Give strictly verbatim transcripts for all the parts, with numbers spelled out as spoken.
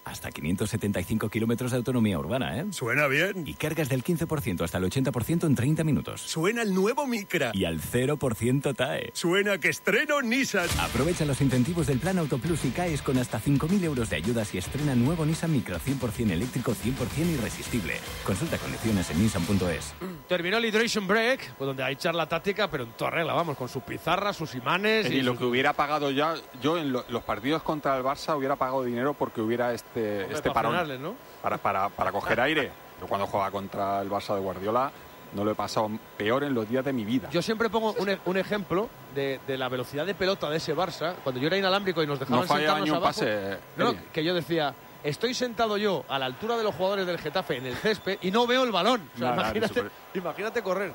Hasta quinientos setenta y cinco kilómetros de autonomía urbana, ¿eh? Suena bien. Y cargas del quince por ciento hasta el ochenta por ciento en treinta minutos. Suena el nuevo Micra. Y al cero por ciento T A E. Suena que estreno Nissan. Aprovecha los incentivos del Plan Autoplus y caes con hasta cinco mil euros de ayudas y estrena nuevo Nissan Micra cien por ciento eléctrico, cien por ciento irresistible. Consulta condiciones en nissan punto es. Terminó el Hydration Break, pues donde hay charla táctica, pero en toda regla, vamos, con sus pizarras, sus imanes. Y, y lo sus... que hubiera pagado ya, yo en lo, los partidos contra el Barça hubiera pagado dinero porque hubiera este, Hombre, este para parón. frenarles, ¿no? Para, para, para coger aire. Yo cuando jugaba contra el Barça de Guardiola no lo he pasado peor en los días de mi vida. Yo siempre pongo un, e- un ejemplo de, de la velocidad de pelota de ese Barça. Cuando yo era inalámbrico y nos dejaban No fallaba sentarnos ni un abajo, pase. no, Eli. que yo decía, estoy sentado yo a la altura de los jugadores del Getafe en el césped y no veo el balón. O sea, Nada, imagínate, super... imagínate correr.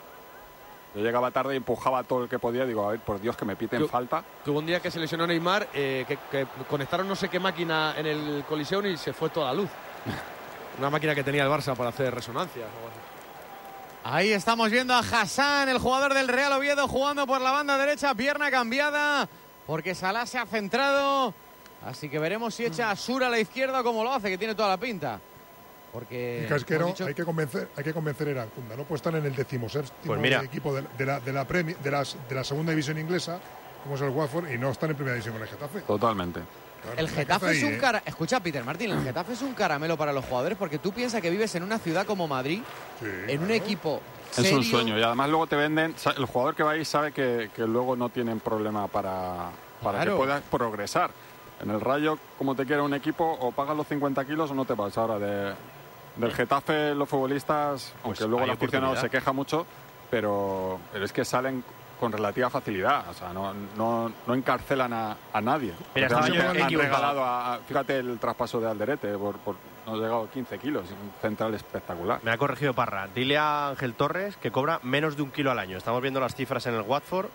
Yo llegaba tarde y empujaba todo el que podía. Digo, a ver, por Dios, que me piten Yo- falta. Que hubo un día que se lesionó Neymar, eh, que, que conectaron no sé qué máquina en el Coliseum y se fue toda la luz. Una máquina que tenía el Barça para hacer resonancias. o algo así. Ahí estamos viendo a Hassan, el jugador del Real Oviedo, jugando por la banda derecha, pierna cambiada, porque Salah se ha centrado. Así que veremos si echa a Sura a la izquierda como lo hace, que tiene toda la pinta. Porque Y Casquero, hemos dicho- hay que convencer, hay que convencer a Irankunda. No puede estar en el decimoséptimo Pues mira. equipo de, de la de la, Premi- de, las- de la segunda división inglesa, como es el Watford, y no están en primera división con el Getafe. Totalmente. Claro, El hay que Getafe hacer es ahí, un ¿eh? cara... Escucha, Peter Martín, el Getafe es un caramelo para los jugadores porque tú piensas que vives en una ciudad como Madrid, Sí, en un claro. equipo Es serio. un sueño. Y además luego te venden... sa- El jugador que va ahí sabe que, que luego no tienen problema para, para Claro. que puedas progresar. En el Rayo, como te quiera un equipo, o pagas los cincuenta kilos o no te vas. Ahora, de, del Getafe, los futbolistas, aunque luego hay el aficionado oportunidad. se queja mucho, pero, pero es que salen con relativa facilidad. O sea, no, no, no encarcelan a, a nadie. Mira, Porque estaba han- yo han equivocado. regalado a, a- fíjate el traspaso de Alderete, por, por, nos ha llegado quince kilos, un central espectacular. Me ha corregido Parra. Dile a Ángel Torres que cobra menos de un kilo al año. Estamos viendo las cifras en el Watford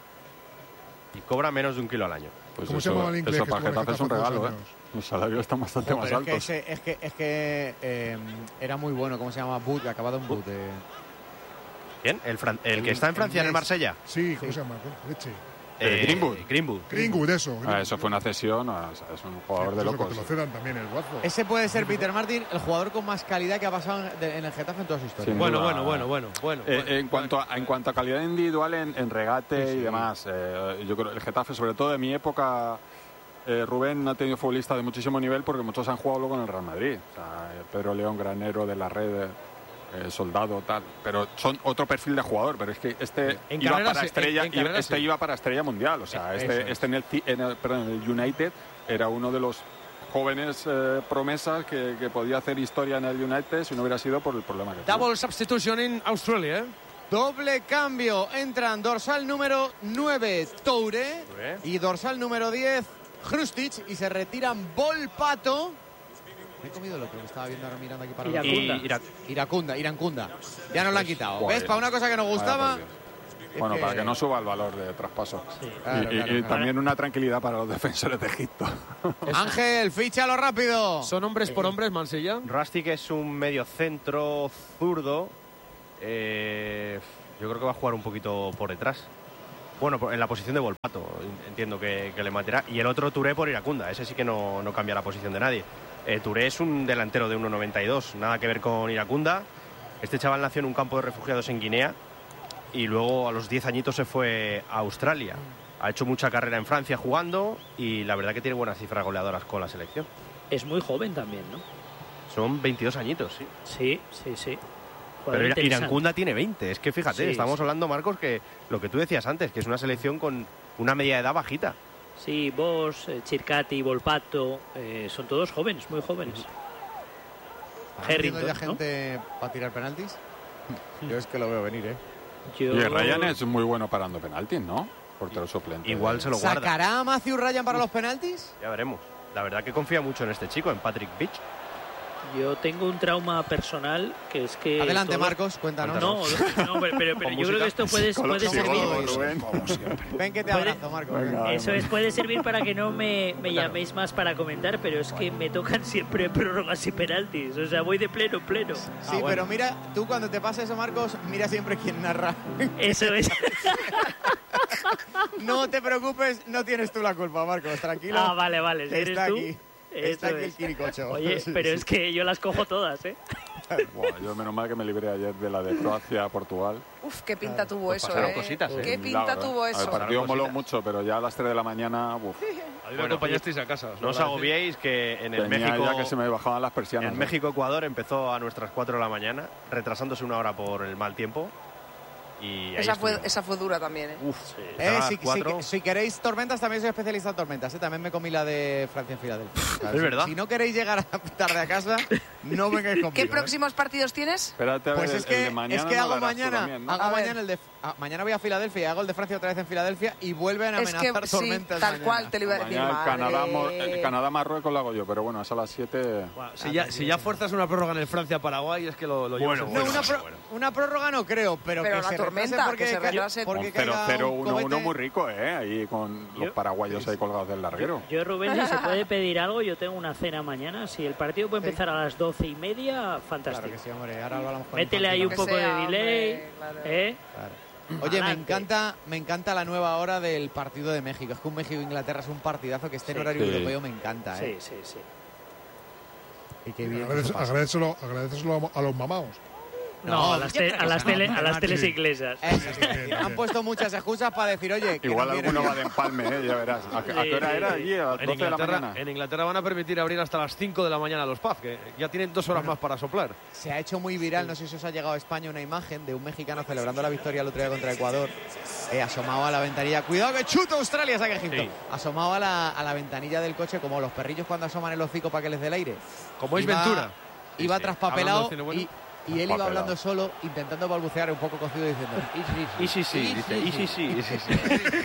y cobra menos de un kilo al año. Pues ¿Cómo se eso, llamaba el inglés eso que para estuvo en Getafe es un Getafe hace regalo, dos ¿eh? años? Los salarios están bastante Jo, más pero es que, altos. ese- es que, es que eh, era muy bueno, ¿cómo se llama? Boot, acabado en Boot. eh. ¿Quién? El, fran- el que está en Francia, en el Marsella. Sí, ¿cómo se llama? Leche. Eh, Greenwood. Greenwood. Greenwood, eso. Ah, Greenwood. eso fue una cesión, o sea, es un jugador de Eso, locos. que te lo cedan también el Watford. Ese puede ser Peter Martin, el jugador con más calidad que ha pasado en, de- en el Getafe en toda su historia. Sin Bueno, duda. bueno, bueno, bueno, bueno. Eh, bueno. en, cuanto a, en cuanto a calidad individual en, en regate Sí, sí. y demás, eh, yo creo el Getafe, sobre todo de mi época, eh, Rubén ha tenido futbolistas de muchísimo nivel porque muchos han jugado luego en el Real Madrid. O sea, eh, Pedro León, Granero, de la Red, eh, Soldado, tal. Pero son otro perfil de jugador. Pero es que este En iba carrera para sí, estrella, en- en carrera este sí. iba para estrella mundial. O sea, Eso este, es. este en el, Ci- en el- perdón, en el United era uno de los jóvenes eh, promesas que, que podía hacer historia en el United si no hubiera sido por el problema que tuvo. Double substitution en Australia, ¿eh? Doble cambio. Entran dorsal número nueve, Toure, Toure. y dorsal número diez, Hrustic, y se retiran Volpato. Me he comido el otro que estaba viendo ahora mirando aquí para Iracunda. abajo. Y Ira- Iracunda, Irancunda. Ya nos la han quitado. Joder. ¿Ves? Para una cosa que nos Vaya gustaba. por Dios. Bueno, es para que no suba el valor de traspaso. Claro, y y- claro, y claro. también una tranquilidad para los defensores de Egipto. Ángel, fíchalo rápido. Son hombres por hombres, Mansilla. Rustic es un medio centro zurdo. Eh, yo creo que va a jugar un poquito por detrás. Bueno, por- en la posición de Volpato, entiendo que, que le meterá. Y el otro Touré por Iracunda, ese sí que no, no cambia la posición de nadie. Eh, Touré es un delantero de uno noventa y dos, nada que ver con Iracunda. Este chaval nació en un campo de refugiados en Guinea y luego a los diez añitos se fue a Australia. Ha hecho mucha carrera en Francia jugando y la verdad que tiene buenas cifras goleadoras con la selección. Es muy joven también, ¿no? Son veintidós añitos, sí. Sí, sí, sí. Pero Jugador Ira- interesante. Irancunda tiene veinte. Es que fíjate, Sí, estamos sí. hablando, Marcos, que lo que tú decías antes, que es una selección con una media de edad bajita. Sí, vos, eh, Chircati, Volpato, eh, son todos jóvenes, muy jóvenes. ¿Están metiendo ya Harrington, ¿no? gente para tirar penaltis? Yo es que lo veo venir, ¿eh? Yo... Y Ryan es muy bueno parando penaltis, ¿no? Portero suplente. Igual se lo guarda. ¿Sacará a Matthew Ryan para los penaltis? Ya veremos. La verdad que confía mucho en este chico, en Patrick Beach. Yo tengo un trauma personal que es que... Adelante, todo- Marcos, cuéntanos. No, no, pero, pero- pero Con yo creo música. que esto puede, puede Psicólogo, servir... Rubén. Ven que te Puede- abrazo, Marcos. Venga. Eso es, puede servir para que no me, me llaméis más para comentar, pero es que me tocan siempre prórrogas y penaltis. O sea, voy de pleno, pleno. Sí, Ah, bueno. pero mira, tú cuando te pasa eso, Marcos, mira siempre quién narra. Eso es. No te preocupes, no tienes tú la culpa, Marcos, tranquilo. Ah, vale, vale. Si eres Está tú, aquí. Está Eso aquí el es. Quiricocho. Oye, Sí, pero sí. es que yo las cojo todas, ¿eh? Buah, yo menos mal que me libré ayer de la de Croacia a Portugal. Uf, qué pinta tuvo Pues eso, pasaron ¿eh? cositas, ¿eh? Qué Un pinta milagro, tuvo ¿eh? eso. El partido moló cositas. mucho, pero ya a las tres de la mañana, uf, A mí me Bueno, acompañasteis a casa. No os ¿verdad? agobiéis que en el tenía México... ya que se me bajaban las persianas. En ¿eh? México-Ecuador empezó a nuestras cuatro de la mañana, retrasándose una hora por el mal tiempo. Y ahí Esa fue, estuvimos. esa fue dura también, ¿eh? Uf, Eh, estaba a si, si- cuatro. si queréis tormentas, también soy especialista en tormentas. ¿eh? También me comí la de Francia en Filadelfia. Claro, Es si- verdad. Si no queréis llegar a- tarde a casa, no vengáis conmigo. ¿Qué ¿eh? próximos partidos tienes? Espérate a ver, Pues el- es que, el de mañana es que no hago lo harás tú mañana, también, ¿no? hago A ver. mañana el de ah, mañana voy a Filadelfia y hago el de Francia otra vez en Filadelfia y vuelven a Es amenazar que sí, tormentas tal mañana. cual te lo iba a decir. Mañana el Canadá, madre. Mor- el Canadá-Marruecos lo hago yo, pero bueno, es a las siete. Bueno, si, ya, si ya fuerzas una prórroga en el Francia-Paraguay, es que lo, lo llevas Bueno, en No, serio. una, pro- una prórroga no creo, pero, Pero que la se tormenta, retrase porque que se ca- retrase. porque Un cero caiga cero un uno uno cohete. muy rico, ¿eh? Ahí con los Yo- paraguayos ahí colgados del larguero. Yo, Rubén, si se puede pedir algo, yo tengo una cena mañana. Si el partido puede Sí. empezar a las doce y media, Claro fantástico. que sí, hombre, ahora lo hablamos con Métele ahí un Que poco sea, de delay. hombre, claro. ¿eh? Claro. Oye, me Adelante. encanta, me encanta la nueva hora del partido de México. Es que un México-Inglaterra es un partidazo que esté en Sí. horario Sí. europeo me encanta, Sí, ¿eh? sí, sí. Y qué bien. Agradece- eso pasa. Agradeceselo, agradeceselo a los mamaos. No, a las, te- a las, tele- a las teles inglesas. Eso sí, Bien, han bien. puesto muchas excusas para decir, oye, que Igual no viene alguno bien. va de empalme, ¿eh? Ya verás. ¿A, qué- a qué hora era allí? A las En doce de la Inglaterra, mañana. en Inglaterra van a permitir abrir hasta las cinco de la mañana los pubs, que ya tienen dos horas más para soplar. Se ha hecho muy viral, no sé si os ha llegado a España una imagen de un mexicano celebrando la victoria el otro día contra Ecuador, eh, asomado a la ventanilla, cuidado que chuta Australia, saca Egipto, Sí. asomado a la, a la ventanilla del coche como los perrillos cuando asoman el hocico para que les dé el aire. Como es Iba- Ventura. Iba sí. traspapelado Hablando de cine bueno. y, y él iba Traspapelado. hablando solo, intentando balbucear, un poco cocido, diciendo... Y sí, sí, dice, y sí, sí, y sí, sí.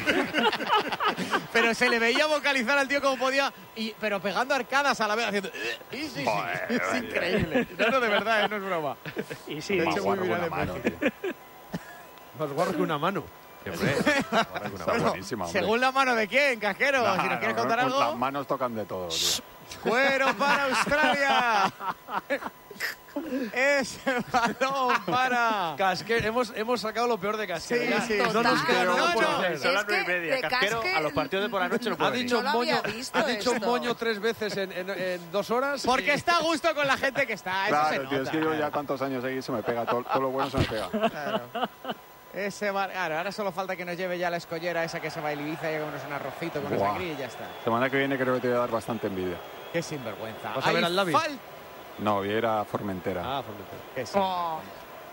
Pero se le veía vocalizar al tío como podía, y, pero pegando arcadas a la vez, haciendo... "Eh, y sí, sí". Joder, Es vaya. increíble. No, no, de verdad, eh, no es broma. Y sí, De Más hecho, muy guarro que viral una en mano, México. tío. Más guarro que una mano. Hombre, Está Bueno, buenísima, hombre. según la mano de quién, casquero, Nah, si nos quieres no, contar pues Las algo... manos tocan de todo, tío. ¡Cuero para Australia! Ese balón para... Casque, hemos, hemos sacado lo peor de Casquero. Sí, Ya, sí, no nos sí. queda No, nada por no. hacer. son las Es nueve y que media. de Casquero, Casque a los partidos de por la noche no Ha puede venir. dicho, No lo había moño, visto ha dicho esto. moño tres veces en, en- en dos horas. Porque y- está a gusto con la gente que está, eso se Claro, tío, es nota. que yo ya tantos años aquí se me pega, todo, todo lo bueno se me pega. Claro. Ese bar- claro, ahora solo falta que nos lleve ya la escollera esa que se va a Ibiza y hagámonos un arrocito con Buah. esa gris y ya está. Semana que viene creo que te voy a dar bastante envidia. Qué sinvergüenza. ¿Vas a ver Hay al Lavi? fal- No, vi era Formentera. Ah, Formentera. Qué sinvergüenza.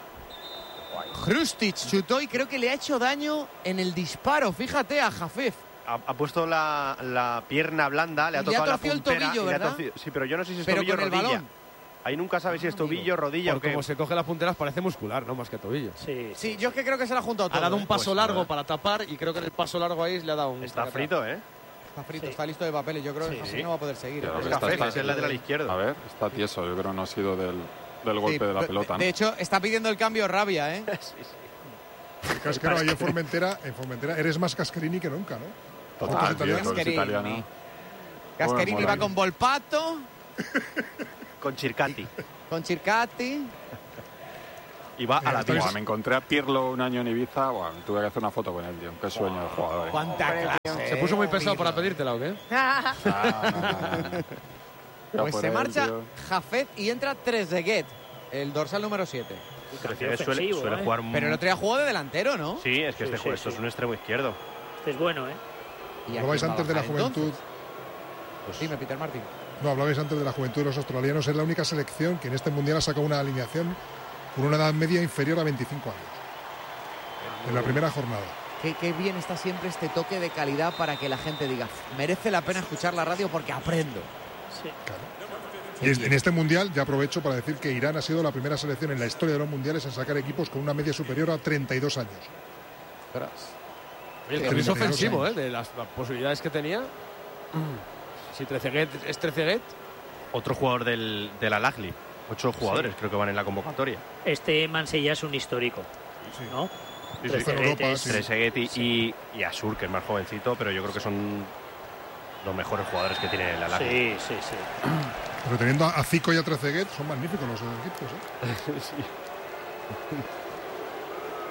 Hrustic chutó y creo que le ha hecho daño en el disparo, fíjate, a Jafef. Ha, ha puesto la, la pierna blanda, le ha Y le ha tocado la torcido el puntera tobillo, y le ha ¿verdad? torcido- Sí, pero yo no sé si es Pero tobillo o con el rodilla. balón. Ahí nunca sabes si es Ah, tobillo, rodilla Por o qué. como se coge las punteras parece muscular, no más que tobillo. Sí, Sí, yo es que creo que se la ha juntado todo. Ha dado un ¿eh? paso Pues largo nada. para tapar y creo que en el paso largo ahí le ha dado un... Está taca-taca. frito, ¿eh? Está frito, Sí. está listo de papeles. Yo creo que Sí. así no va a poder seguir. Pero ¿eh? Es está- Café, está- es el lateral izquierdo. A ver, está tieso, yo creo que no ha sido del, del golpe Sí, de la de- pelota, ¿no? De hecho, está pidiendo el cambio rabia, ¿eh? Casquero, ahí en Formentera, en Formentera eres más Casquerini que nunca, ¿no? Total, Otros tío, italianos. todo es Casquerini. italiano. Casquerini Bueno, va mola. con Volpato, Con Chircati. con Circati. Y va a la Estáis- pista. Buah, me encontré a Pirlo un año en Ibiza, buah, tuve que hacer una foto con él, tío. Qué sueño de jugador. eh. ¡Cuánta clase! ¿Se puso muy eh, pesado para Pirlo. pedírtela o qué? Ah, no, no, no. Ya Pues por se él, marcha tío. Jafet y entra Trezeguet, el dorsal número siete. Trezeguet suele, ofensivo, suele ¿eh? jugar... Pero el otro día jugó de delantero, ¿no? Sí, es que Sí, este sí, juego, esto sí. es un extremo izquierdo. Este es bueno, ¿eh? ¿Y a Hablabais quién va a antes de la bajar, juventud. entonces? Pues Dime, Peter Martin. No, hablabais antes de la juventud de los australianos. Es la única selección que en este mundial ha sacado una alineación con una edad media inferior a veinticinco años. En la primera jornada. Qué, qué bien está siempre este toque de calidad para que la gente diga, merece la pena escuchar la radio porque aprendo. Sí. Y es- en este mundial ya aprovecho para decir que Irán ha sido la primera selección en la historia de los mundiales en sacar equipos con una media superior a treinta y dos años. Oye, el Sí, cambio es sí, ofensivo, sí. ¿eh? De las, las posibilidades que tenía. Si Trezeguet es Trezeguet, Otro jugador del, del Al-Ahly. Ocho jugadores creo que van en la convocatoria. Este Mansella es un histórico, Sí. ¿no? Sí, sí. Está en Trezeguet Europa, es- sí. Trezeguet y, y, y Asur, que es más jovencito, pero yo creo que son los mejores jugadores que tiene el Al-Ahly. Sí, sí, sí. Pero teniendo a Zico y a Trezeguet, son magníficos los equipos. ¿eh?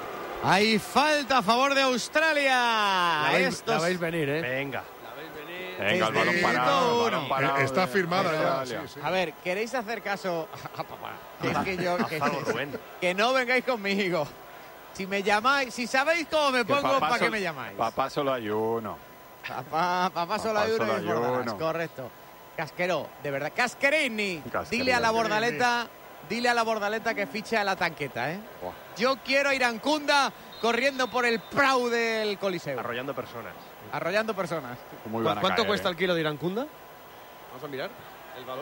Hay falta a favor de Australia. la veis, Estos- la veis venir, ¿eh? Venga. La veis venir. Venga, el balón parado, el balón parado. Está de- firmada de ya. Italia. Sí, sí. A ver, ¿queréis hacer caso a papá? Que es que yo... Que, Hazlo, Rubén. que no vengáis conmigo. Si me llamáis, si sabéis cómo me Que pongo, papá ¿para qué sol- me llamáis? Papá solo hay uno. Papá, papá solo Papá hay uno solo y hay desbordarás, uno. correcto. Casquero, de verdad. Casquerini. Casquerini. Dile a la bordaleta, dile a la bordaleta que fiche a la tanqueta, ¿eh? Buah. Yo quiero a Irancunda corriendo por el prau del Coliseo, Arrollando personas. arrollando personas. Muy ¿Cu- van a ¿Cuánto caer, cuesta eh. el kilo de Irancunda? Vamos a mirar el valor.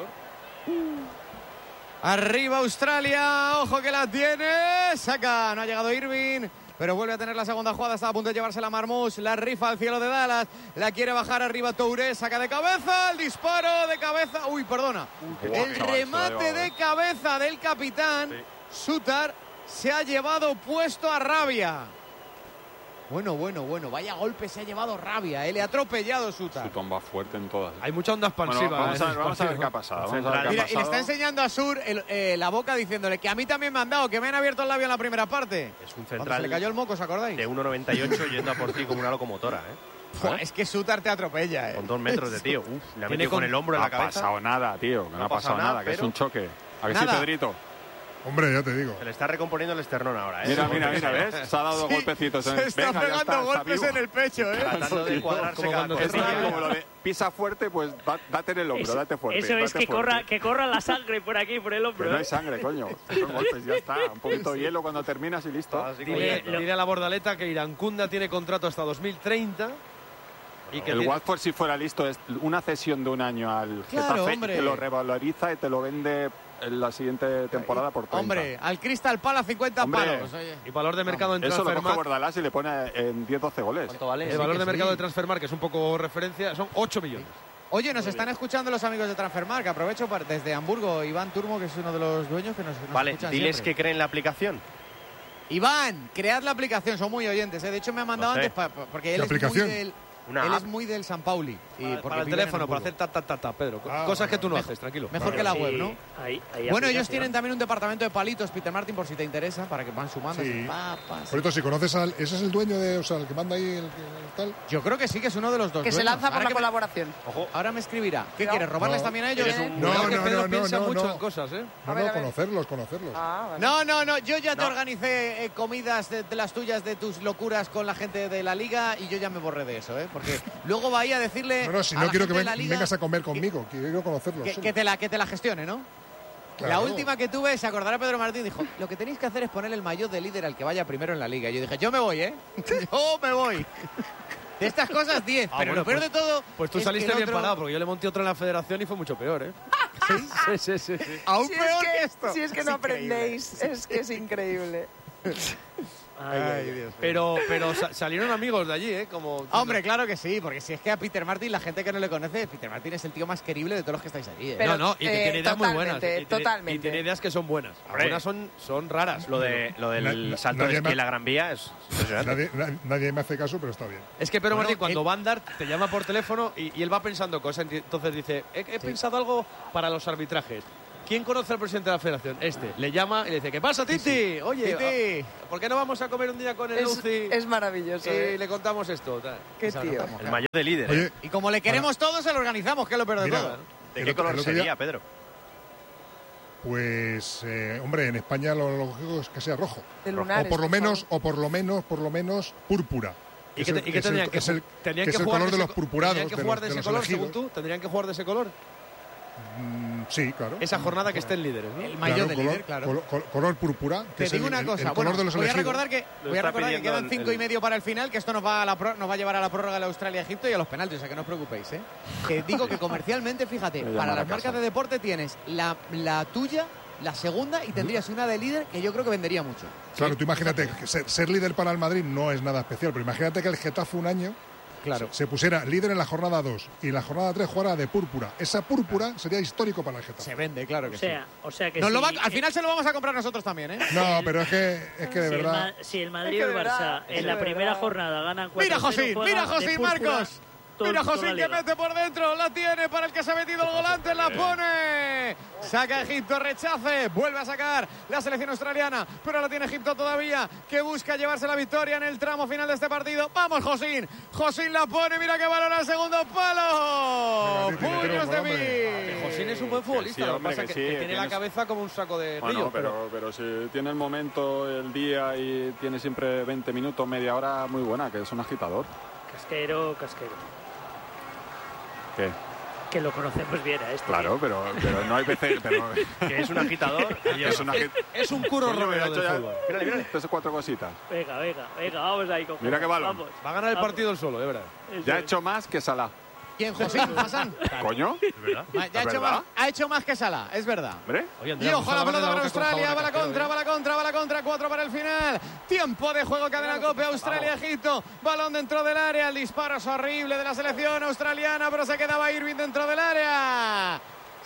Arriba Australia, ojo que la tiene, saca, no ha llegado Irving, pero vuelve a tener la segunda jugada, está a punto de llevársela Marmoush, la rifa al cielo de Dallas, la quiere bajar arriba Touré, saca de cabeza, el disparo de cabeza, uy, perdona, Qué el chaval, remate se lo ha de cabeza del capitán, Sutar se ha llevado puesto a Rabia. Bueno, bueno, bueno, vaya golpe se ha llevado Rabia, ¿eh? Le ha atropellado Sutar. Sutton va fuerte en todas. Hay mucha onda Bueno, expansiva. vamos, en a, ese vamos a ver partido. qué ha pasado. Vamos a ver qué ha Mira, y le está pasado. enseñando a Sur el- eh, la boca diciéndole que a mí también me han dado, que me han abierto el labio en la primera parte. Es un Cuando se central le cayó el moco, ¿os acordáis? de uno noventa y ocho yendo a por ti como una locomotora, ¿eh? Buah, es que Sutar te atropella, ¿eh? Con dos metros de tío. Uf, le ha Tiene metido con- con el hombro en No la ha cabeza. pasado nada, tío. Que no, ha pasado nada, que es pero- un choque. ¿A que sí, Nada. Pedrito? Hombre, ya te digo. Se le está recomponiendo el esternón ahora, ¿eh? Mira, mira, mira, ¿ves? Se ha dado Sí, golpecitos. en se el- está Venga, ya pegando está, está golpes vivo. en el pecho, ¿eh? Tratando de cuadrarse Como cada cuando Es Está como bien. lo de pisa fuerte, pues da- date en el hombro, Eso, date fuerte. eso es date que fuerte. corra, que corra la sangre por aquí, por el Que hombro. no hay ¿eh? sangre, coño. Son golpes, ya está. Un poquito de hielo cuando terminas y listo. Así Dile, como- dile a la bordaleta que Irancunda tiene contrato hasta dos mil treinta y que El tiene- Watford, si fuera listo, es una cesión de un año al Claro, Getafe, hombre. y te lo revaloriza y te lo vende en la siguiente temporada por treinta. Hombre, al Crystal Palace cincuenta Hombre. palos. Oye. y valor de mercado en Eso lo coge Transfermarkt. Bordalás y le pone en diez doce goles. ¿Cuánto vale? El Sí valor que de mercado sí. de Transfermarkt, que es un poco referencia, son ocho millones. Oye, nos están escuchando los amigos de Transfermarkt, que aprovecho para- desde Hamburgo, Iván Turmo, que es uno de los dueños que nos, nos Vale, escuchan diles siempre. que creen la aplicación. Iván, cread la aplicación, son muy oyentes, ¿eh? De hecho me ha mandado Lo sé. antes pa- pa- porque él ¿Qué es, muy aplicación? del, Una él app. es muy del San Pauli. Y Para, porque para el vive en teléfono, para Hamburgo. hacer ta, ta, ta, ta, Pedro. Ah, Cosas que tú no mejor- haces, tranquilo. Mejor que la Sí, web, ¿no? ahí- ahí Bueno, ellos aplicación. tienen también un departamento de palitos, Peter Martin, por si te interesa, para que van sumando. Sí. así, pa, pa, Por cierto, si conoces al. ¿Ese es el dueño de. O sea, el que manda ahí el, el tal? Yo creo que sí, que es uno de los dos Que se dueños. lanza por Ahora la que me- colaboración. Ahora me escribirá. ¿Qué No. quieres, robarles No. también a ellos? Eres un- No, Cuidado que no, Pedro no, piensa no, mucho no. en cosas, ¿eh? No, A ver, no, a ver. conocerlos, conocerlos. Ah, vale. No, no, no, yo ya te No. organicé eh, comidas de, de las tuyas, de tus locuras con la gente de la liga y yo ya me borré de eso, ¿eh? Porque luego va ahí a decirle No, no, si a no la quiero que gente de ven- la liga vengas a comer conmigo, quiero conocerlos. que, solo. que te la, que te la gestione, ¿no? La Claro. última que tuve, se acordará Pedro Martín, dijo, lo que tenéis que hacer es ponerle el maillot de líder al que vaya primero en la liga. Y yo dije, yo me voy, ¿eh? Yo me voy. De estas cosas, diez. Ah, pero bueno, lo peor pues- de todo Pues tú es saliste que el bien otro- parado, porque yo le monté otro en la federación y fue mucho peor, ¿eh? ¿Sí? Sí, sí, sí. sí. Aún Si es peor que, que, esto. si es que Es no increíble. aprendéis, es que es increíble. Ay, ay, ay. Dios. Pero, pero sa- salieron amigos de allí, ¿eh? Como, Hombre, claro que sí, porque si es que a Peter Martin, la gente que no le conoce, Peter Martin es el tío más querible de todos los que estáis allí, ¿eh? Pero- no, no, y que eh, tiene ideas muy buenas. totalmente, Y tiene- totalmente. Y tiene ideas que son buenas. Hombre. Algunas son, son raras. Lo, de, lo del Na- na- salto de nadie esquí me- en la Gran Vía es impresionante. Nadie, na- nadie me hace caso, pero está bien. Es que Pedro Bueno, Martín, cuando él- va a andar, te llama por teléfono y, y él va pensando cosas. Entonces dice, he, he pensado algo para los arbitrajes. ¿Quién conoce al presidente de la federación? Este. Le llama y le dice, ¿qué pasa, Titi? Oye, Titi. ah, ¿por qué no vamos a comer un día con el Es, Lucy? es maravilloso. y ¿eh? le contamos esto. tal. Qué Esa tío. nota El mayor de líder. ¿eh? Oye, Y como le queremos todos, se lo organizamos, que es lo peor de Mira, todo. ¿De el qué otro- color el otro sería, día- Pedro? pues, eh, hombre, en España lo lógico es que sea rojo. De O lunares, por lo por menos, favor. o por lo menos, por lo menos, púrpura. ¿Y Es qué, el- te- y qué es el- tendrían que es el- tendrían que es el jugar color de ese los co- purpurados, ¿Tendrían que de jugar los- de de ese los color, elegidos. según tú? ¿Tendrían que jugar de ese color? Mm, sí, claro. Esa jornada que estén líderes, ¿no? El Claro, maillot de color, líder, claro. colo- col- color púrpura. que Te es digo el- una el- cosa, el bueno, color de los voy a elegidos. recordar que, Lo voy a está recordar que pidiendo quedan el- cinco y el- medio para el final, que esto nos va a, la pro- nos va a llevar a la prórroga de Australia-Egipto y a los penaltis, o sea que no os preocupéis, ¿eh? Que digo que comercialmente, fíjate, Me llaman para a las casa. marcas de deporte tienes la, la tuya, la segunda, y tendrías una de líder que yo creo que vendería mucho. Claro, tú imagínate, que ser, ser líder para el Madrid no es nada especial, pero imagínate que el Getafe un año Claro. se pusiera líder en la jornada dos y en la jornada tres jugara de púrpura. Esa púrpura sería histórico para el Getafe. Se vende, claro que O sea, sí. o sea que Nos lo si, va- al final se lo vamos a comprar nosotros también, ¿eh? No, pero es que, es que de si el, verdad. Ma- si el Madrid Es y que el de verdad, Barça es en la de primera verdad. jornada ganan cuatro Mira Josín, mira Josín Marcos. Mira Josín que mete por dentro, la tiene para el que se ha metido el volante, la pone. Saca Egipto, rechace. Vuelve a sacar la selección australiana. Pero la tiene Egipto todavía, que busca llevarse la victoria en el tramo final de este partido. ¡Vamos, Josín! Josín la pone. Mira que balón al segundo palo. ¡Puños de mí! Josín es un buen futbolista. Sí, lo que hombre, pasa que es que, sí, que que tiene tienes- la cabeza como un saco de Bueno, río. pero, pero si tiene el momento, el día y tiene siempre veinte minutos, media hora, muy buena, que es un agitador. Casquero, casquero. ¿Qué? Que lo conocemos bien a este. Claro, pero, pero no hay veces... Pero, Que es un agitador. es un agit- Es un Curro Coño, Romero ha hecho del ya- fútbol. Mírale, mírale, tres o cuatro cositas. Venga, venga, venga, vamos ahí. Con Mira qué balón. Vamos. Va a ganar el Vamos. partido el solo, de verdad. Eso Ya ha es. hecho más que Salah. ¿Quién, Josín? ¿Hassan? ¿Coño? ¿Es verdad? Ya ha ¿Es hecho, verdad? más, ha hecho más que Salah, es verdad. ¿Hombre? Oye, Y Andrea, ojo a la vamos a pelota lavarle para boca con Australia, jabón va a la Casquero, contra, ¿eh? va la contra, va la contra, cuatro para el final. Tiempo de juego, cadena Cope, Australia-Egipto. Balón dentro del área, el disparo es horrible de la selección australiana, pero se quedaba Irving dentro del área.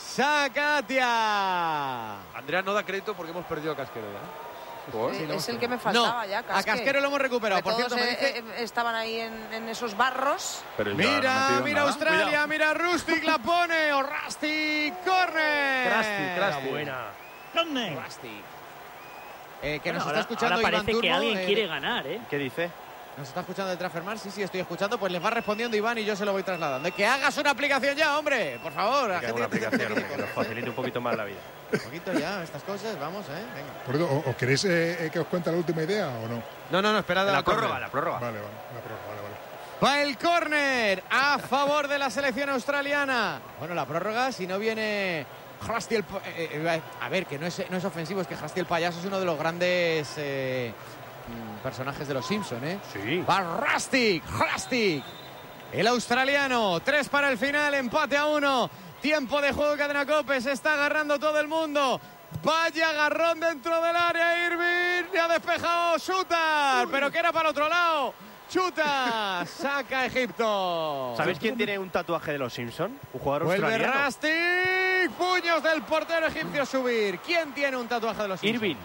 Sakatia. Andrea no da crédito porque hemos perdido a Casquero ya. ¿Por? Sí, es el que me faltaba No, ya, a Casquero lo hemos recuperado. Que Por todos cierto, me eh, dice... eh, estaban ahí en, en esos barros. Pero ya no ha Mira, metido mira nada. Australia, Cuidado. mira Rustic la pone, o Rustic, corner. Krusty, Krusty. Buena. Rustic. Eh, que Bueno, nos ahora, está escuchando ahora Iván parece que Turbo, alguien eh, quiere ganar, ¿eh? ¿Qué dice? Nos está escuchando de Transfermar, sí, sí, estoy escuchando, pues les va respondiendo Iván y yo se lo voy trasladando. Que hagas una aplicación ya, hombre, por favor. la Que haga gente una tiene aplicación, que hombre, que tener nos facilite un poquito más la vida. Un poquito ya, estas cosas, vamos, eh, venga. Por eso, ¿o, o queréis eh, eh, que os cuente la última idea o no? No, no, no, espera de La la prórroga, córner. la prórroga. Vale, vale, la prórroga, vale, vale. Va el córner a favor de la selección australiana. Bueno, la prórroga, si no viene Krusty el... pa- eh, eh, a ver, que no es, no es ofensivo, es que Krusty el payaso es uno de los grandes eh, mm, personajes de los Simpson, ¿eh? Sí. Va Rustic, Rustic. El australiano, tres para el final, empate a uno. Tiempo de juego, cadena Cope, se está agarrando todo el mundo. Vaya agarrón dentro del área, Irving. Le ha despejado Chutar, pero que era para el otro lado. Chuta, saca Egipto. ¿Sabéis quién tiene un tatuaje de los Simpson? Un jugador Vuelve australiano. Rustic. Puños del portero egipcio subir. ¿Quién tiene un tatuaje de los Simpsons? Irving.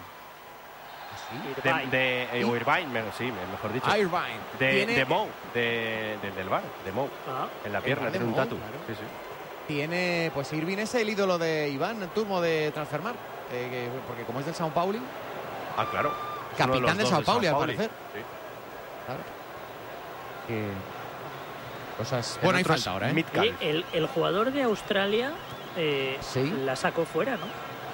De, Irvine. de, eh, o Irvine, me- sí, me- mejor dicho. Irvine. De, Tiene- de Mou, de, de- del bar, de Mou. Ah, En la El pierna bar de tiene un Mou, tatu. claro. Sí, sí. Tiene, pues Irving es el ídolo de Iván Turmo de Transfermar. Eh, que- porque como es del Sao Paulo, Ah, claro. Es uno capitán los de dos Sao del Paulo, al Pauli. parecer. Sí. claro. Que cosas. El Bueno, hay otro es falta ahora, ¿eh? Mitcal. Oye, el, el jugador de Australia eh, Sí. la sacó fuera, ¿no?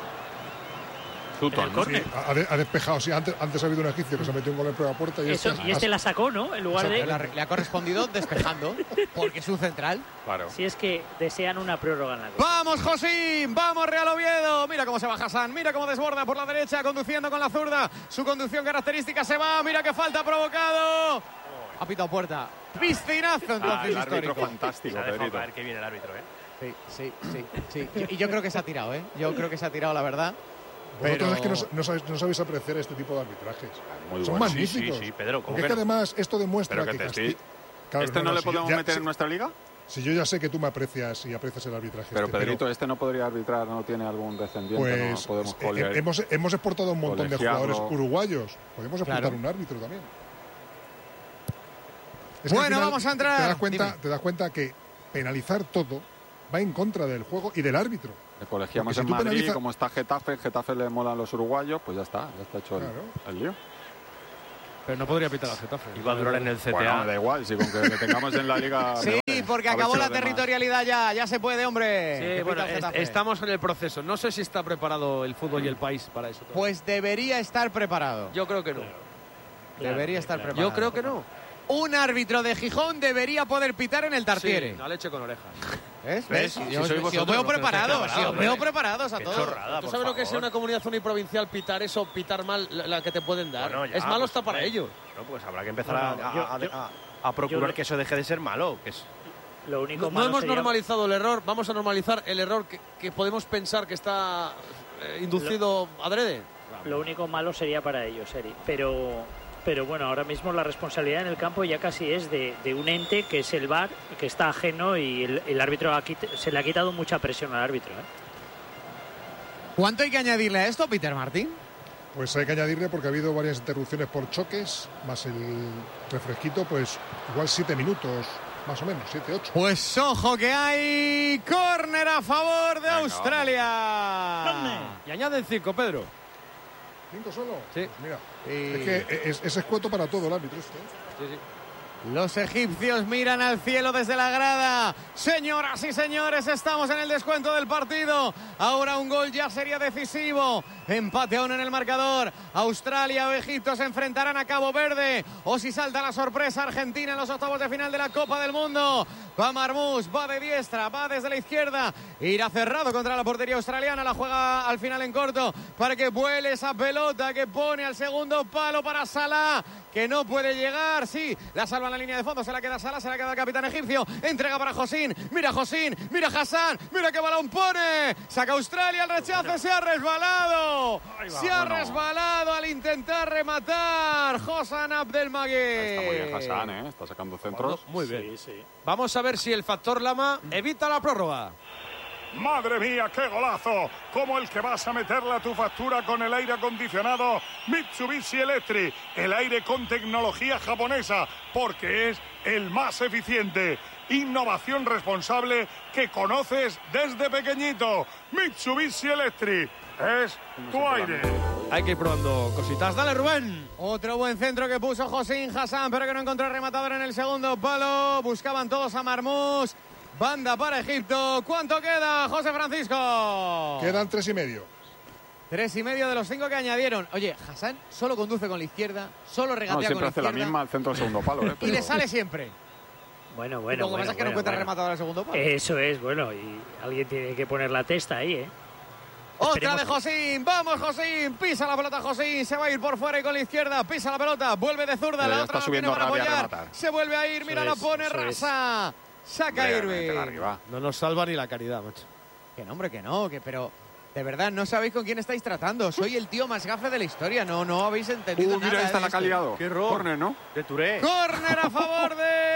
Sutton, En el ¿no? córner. Sí, ha, de- ha despejado, sí, antes, antes ha habido un egipcio que se metió un gol en prueba puerta y Eso, este, y este ha- la sacó, ¿no? En lugar Le de... ha- le ha correspondido despejando, porque es un central. Claro. Si es que desean una prórroga en la Copa. ¡Vamos, Josín! ¡Vamos, Real Oviedo! Mira cómo se va Hassan, mira cómo desborda por la derecha, conduciendo con la zurda. Su conducción característica se va, mira qué falta provocado. Ha pitado puerta. Piscinazo, Ah, entonces, el árbitro histórico. fantástico, Se ha dejado Pedrito. caer que viene el árbitro, ¿eh? Sí, sí, sí, sí. Y yo creo que se ha tirado, ¿eh? Yo creo que se ha tirado, la verdad. Vosotros Pero- es que no, no sabéis, no sabéis apreciar este tipo de arbitrajes. Muy Son bueno. Sí, sí, magníficos. sí, Pedro, ¿cómo Porque es que que no? además esto demuestra Pero que que te Casti- sí. Claro, ¿Este no, no, no, le si podemos yo- ya- meter si- en nuestra liga? Si yo ya sé que tú me aprecias y aprecias el arbitraje. Pero este, Pedrito, este no podría arbitrar, no tiene algún descendiente, pues no podemos eh, colear. hemos, hemos exportado un montón de colegiarlo. jugadores uruguayos. Podemos exportar Claro. un árbitro también. Es que al Bueno, final vamos a entrar. Te das, cuenta, Dime. te das cuenta que penalizar todo va en contra del juego y del árbitro. Le colegiamos Porque si en tú Madrid, penaliza- como está Getafe, Getafe le molan los uruguayos, pues ya está, ya está hecho el, Claro. el lío. Pero no podría pitar al Getafe. Iba a durar en el C T A. Bueno, da igual, si con que le tengamos en la liga... Sí, me- porque a ver acabó si la los demás- territorialidad ya. Ya se puede, hombre. Sí, Que bueno, pita el est- Getafe. estamos en el proceso. No sé si está preparado el fútbol y el país para eso. todavía. Pues debería estar preparado. Yo creo que no. debería estar preparado. Yo creo que no. Un árbitro de Gijón debería poder pitar en el Tartiere. Sí, la leche con orejas. ¿Ves? ¿Ves? ¿Ves? Si Si, os- sois si os vosotros veo los que preparados, estáis si os preparados, veo hombre. preparados a Qué todos. chorrada, ¿Tú por sabes lo que es en favor. una comunidad uniprovincial pitar eso, pitar mal la, la que te pueden dar? Bueno, ya, es malo pues, está para hombre. ellos. No, pues habrá que empezar No, a, no, a- yo- a- yo- a- a procurar yo- que eso deje de ser malo. Que es, Lo único No, no malo hemos sería- normalizado el error, vamos a normalizar el error que, que podemos pensar que está eh, inducido adrede. Lo único malo sería para ellos, Eri. Pero, pero bueno, ahora mismo la responsabilidad en el campo ya casi es de, de un ente que es el V A R, que está ajeno y el, el árbitro ha quit- se le ha quitado mucha presión al árbitro, ¿eh? ¿Cuánto hay que añadirle a esto, Peter Martín? Pues hay que añadirle porque ha habido varias interrupciones por choques, más el refresquito, pues igual siete minutos, más o menos, siete ocho. Pues ojo que hay córner a favor de Venga, Australia. Vamos. Y añaden cinco, Pedro. ¿Cinco solo? Sí. Pues mira, sí. es que es, es escueto para todo el árbitro este, ¿eh? Sí, sí. Los egipcios miran al cielo desde la grada. Señoras y señores, estamos en el descuento del partido. Ahora un gol ya sería decisivo. Empate aún en el marcador. Australia o Egipto se enfrentarán a Cabo Verde. O si salta la sorpresa, Argentina en los octavos de final de la Copa del Mundo. Va Marmús, va de diestra, va desde la izquierda. Irá cerrado contra la portería australiana. La juega al final en corto para que vuele esa pelota que pone al segundo palo para Salah, que no puede llegar. Sí, la salva en la línea de fondo. Se la queda Salah, se la queda el capitán egipcio. Entrega para Josín. Mira Josín, mira Hassan. Mira qué balón pone. Saca Australia el rechace. Se ha resbalado. Va, se ha bueno. resbalado al intentar rematar Hassan Abdelmagui. Está muy bien Hassan, ¿eh? Está sacando centros. Muy bien. Sí, sí. Vamos a ver si el factor Lama evita la prórroga. ¡Madre mía, qué golazo! Como el que vas a meterle a tu factura con el aire acondicionado Mitsubishi Electric. El aire con tecnología japonesa, porque es el más eficiente. Innovación responsable que conoces desde pequeñito. Mitsubishi Electric. Es tu aire. Hay que ir probando cositas. Dale, Rubén. Otro buen centro que puso Josín Hassan, pero que no encontró rematador en el segundo palo. Buscaban todos a Marmús. Banda para Egipto. ¿Cuánto queda, José Francisco? Quedan tres y medio. Tres y medio de los cinco que añadieron. Oye, Hassan solo conduce con la izquierda, solo regatea No, con siempre la hace izquierda. la misma al centro del segundo palo, ¿eh? Y le sale siempre. Bueno, Y bueno, lo que bueno, pasa es que no bueno, encuentra bueno. rematador al segundo palo. Eso es, bueno, y alguien tiene que poner la testa ahí, ¿eh? Otra Esperemos de Josín, vamos Josín, pisa la pelota Josín, se va a ir por fuera y con la izquierda, pisa la pelota, vuelve de zurda, Pero la ya otra está no tiene subiendo para Rabia a apoyar, rematar. se vuelve a ir, Eso mira la es, pone eso es. Rasa, saca Hombre, Irving. métela arriba. No nos salva ni la caridad, macho. Que no, hombre, que no, que pero de verdad no sabéis con quién estáis tratando, soy el tío más gafe de la historia, no, no habéis entendido Uh, nada. mira, esta de la esto. ha liado. Qué error. Córner, ¿no? De Touré. Córner a favor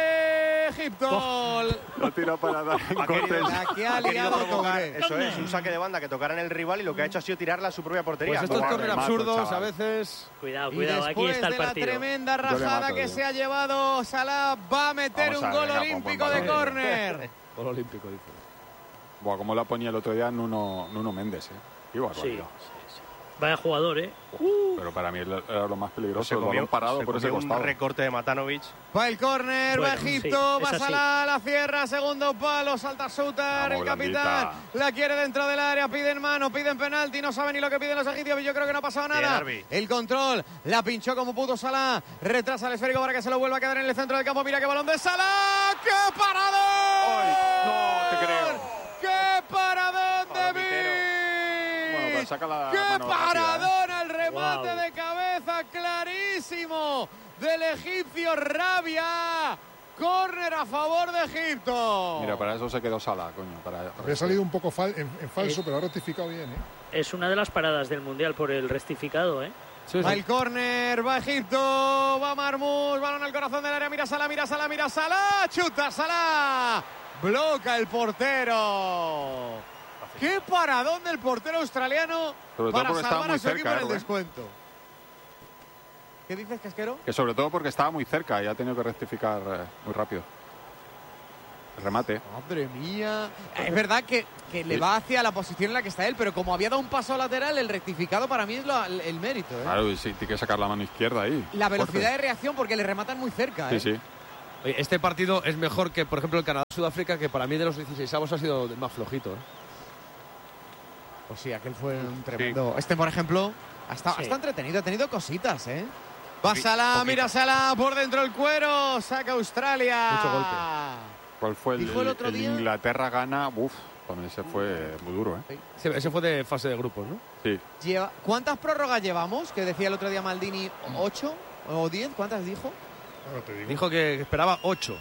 de Egipto. Lo tira para dar en Ha querido- cortes. La que ha Ha querido liado provocar, Touré. eso es, un saque de banda que tocara en el rival y lo que ha hecho ha sido tirarla a su propia portería. Pues estos Buah, córner remato, absurdos chaval. a veces. Cuidado, Y cuidado, aquí después está el de la partido. tremenda Yo le rajada mato, que yo. se ha llevado Salah, va a meter Vamos un a gol ver, venga, olímpico pon, pon, de pon. córner. Gol olímpico, dice. Buah, como la ponía el otro día Nuno, Nuno Méndez, ¿eh? Qué Sí, barbaridad. sí, sí. Vaya jugador, ¿eh? Pero para mí era lo más peligroso, Se el balón comió, parado se por ese comió un costado. recorte de Matanovic. Va el córner, va Bueno, Egipto, sí, va es así. Salah, la cierra, segundo palo, salta Sutar, Vamos, el capitán, blandita. la quiere dentro del área, piden mano, piden penalti, no saben ni lo que piden los egipcios, yo creo que no ha pasado Bien, nada. Arbi. El control, la pinchó como puto Salah, retrasa el esférico para que se lo vuelva a quedar en el centro del campo, mira qué balón de Salah, ¡qué paradón! Ay, no te creo. ¡Qué paradón de Palomitero. Bueno, Vic! pues saca la ¡Qué mano rápida, ¿eh? paradón al remate Wow. de cabeza clarísimo del egipcio Rabia! Córner a favor de Egipto. Mira, para eso se quedó Salah, coño. Para... Había salido un poco fal- en, en falso, Eh. pero ha rectificado bien, ¿eh? Es una de las paradas del Mundial por el rectificado, ¿eh? Sí, Va sí. el córner, va Egipto, va Marmús, balón al corazón del área, mira Salah, mira Salah, mira Salah, chuta Salah, bloca el portero. ¡Qué paradón del portero australiano Sobre todo para porque estaba salvar muy a su equipo cerca, en el Rubén. descuento! ¿Qué dices, Casquero? Que sobre todo porque estaba muy cerca y ha tenido que rectificar eh, muy rápido. El remate. Madre mía. Es verdad que, que le va hacia la posición en la que está él, pero como había dado un paso lateral, el rectificado para mí es lo- el, el mérito. ¿eh? Claro, y sí, tiene que sacar la mano izquierda ahí. La velocidad de Fuerte. reacción porque le rematan muy cerca. ¿eh? Sí, sí. Oye, este partido es mejor que, por ejemplo, el Canadá-Sudáfrica, que para mí de los dieciseisavos ha sido el más flojito. ¿eh? Pues sí, aquel fue un tremendo. Este, por ejemplo, ha estado, Sí. está entretenido, ha tenido cositas, ¿eh? Va Poqui- Salah, poquito. mira Salah, por dentro el cuero, saca Australia. Mucho golpe. ¿Cuál fue el, Dijo el otro día- Inglaterra gana? Uf, también ese fue muy duro, ¿eh? Sí, ese fue de fase de grupos, ¿no? Sí. Lleva, ¿Cuántas prórrogas llevamos? Que decía el otro día Maldini, ¿ocho o diez? ¿Cuántas dijo? Ahora te digo. Dijo que esperaba ocho.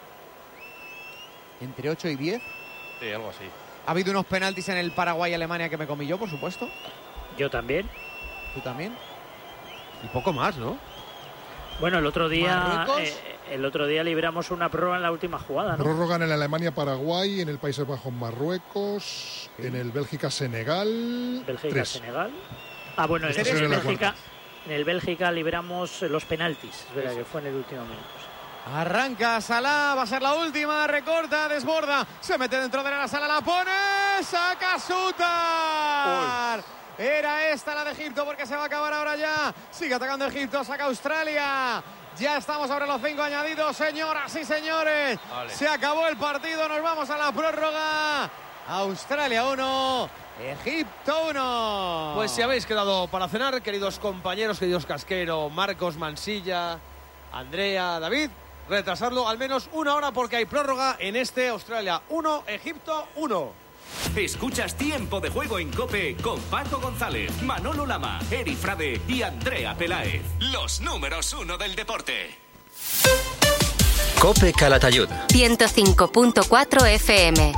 Entre ocho y diez. Sí, algo así. Ha habido unos penaltis en el Paraguay-Alemania que me comí yo, por supuesto. Yo también. ¿Tú también? Y poco más, ¿no? Bueno, el otro día Marruecos. eh, el otro día libramos una prórroga en la última jugada, ¿no? Prórroga en el Alemania-Paraguay, en el Países Bajos-Marruecos, en el Bélgica-Senegal. Bélgica, tres. Senegal. Ah, bueno, en Esa el era la Bélgica, en el Bélgica libramos los penaltis. Es verdad que fue en el último minuto. Arranca Salah, va a ser la última, recorta, desborda, se mete dentro de la sala, la pone, saca Sutar. Era esta la de Egipto porque se va a acabar ahora ya. Sigue atacando Egipto, saca Australia. Ya estamos sobre los cinco añadidos, señoras y señores. Vale. Se acabó el partido, nos vamos a la prórroga. Australia uno, Egipto uno. Pues si habéis quedado para cenar, queridos compañeros, queridos Casquero, Marcos, Mansilla, Andrea, David, retrasarlo al menos una hora porque hay prórroga en este Australia uno, Egipto uno. Escuchas Tiempo de Juego en COPE con Paco González, Manolo Lama, Eri Frade y Andrea Peláez. Los números uno del deporte. COPE Calatayud. ciento cinco punto cuatro F M.